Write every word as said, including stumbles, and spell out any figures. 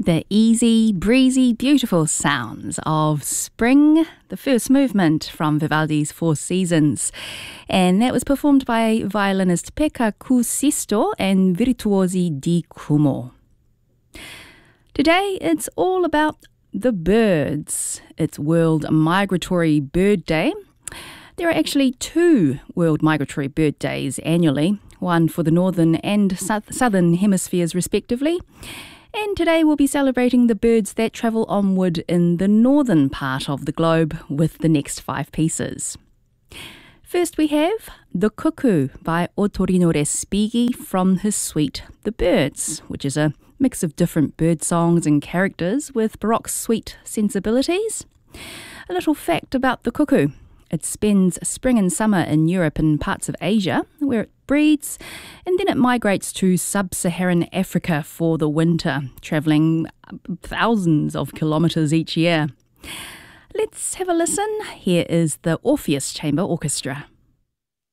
The easy, breezy, beautiful sounds of Spring, the first movement from Vivaldi's Four Seasons. And that was performed by violinist Pekka Kuusisto and Virtuosi di Kumo. Today, it's all about the birds. It's World Migratory Bird Day. There are actually two World Migratory Bird Days annually, one for the northern and southern hemispheres respectively. And today we'll be celebrating the birds that travel onward in the northern part of the globe with the next five pieces. First we have The Cuckoo by Ottorino Respighi from his suite The Birds, which is a mix of different bird songs and characters with Baroque sweet sensibilities. A little fact about the cuckoo. It spends spring and summer in Europe and parts of Asia, where it breeds, and then it migrates to sub-Saharan Africa for the winter, travelling thousands of kilometres each year. Let's have a listen. Here is the Orpheus Chamber Orchestra.